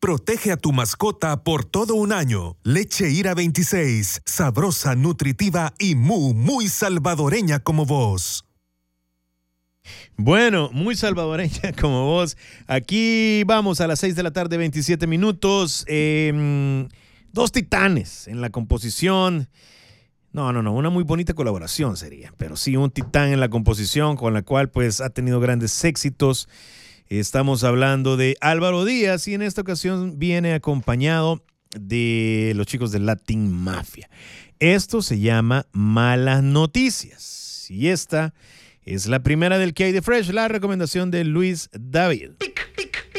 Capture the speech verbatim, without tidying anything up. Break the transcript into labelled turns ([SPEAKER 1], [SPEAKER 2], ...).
[SPEAKER 1] Protege a tu mascota por todo un año. Leche Ira veintiséis, sabrosa, nutritiva y muy, muy salvadoreña como vos.
[SPEAKER 2] Bueno, muy salvadoreña como vos. Aquí vamos a las seis de la tarde, veintisiete minutos. Eh, dos titanes en la composición. No, no, no, una muy bonita colaboración sería, pero sí un titán en la composición con la cual pues ha tenido grandes éxitos. Estamos hablando de Álvaro Díaz y en esta ocasión viene acompañado de los chicos de Latin Mafia. Esto se llama Malas Noticias y esta es la primera del que hay de Fresh, la recomendación de Luis David.